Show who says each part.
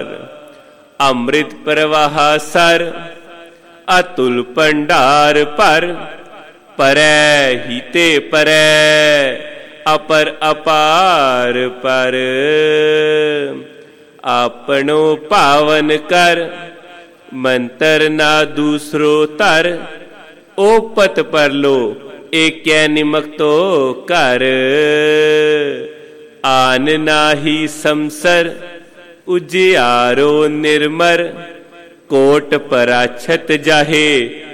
Speaker 1: ਅੰਮ੍ਰਿਤ ਪ੍ਰਵਾਹ ਸਰ ਅਤੁਲ ਭੰਡਾਰ ਭਰ ਪਰੈ ਹੀ ਤੇ ਪਰੈ ਅਪਰ ਅਪਾਰ ਪਰ ਆਪਣੋ ਪਾਵਨ ਕਰ ਮੰਤਰ ਨਾ ਦੂਸਰੋ ਧਰ ਓਪਤ ਪਰਲੋ ਏਕੈ ਨਿਮਕਤੋ ਘਰ ਆਨ ਨਾਹੀ ਸੰਸਰ ਉਜਿਆਰੋ ਨਿਰਮਰ ਕੋਟ ਪਰਾਛਤ ਜਾਹੇ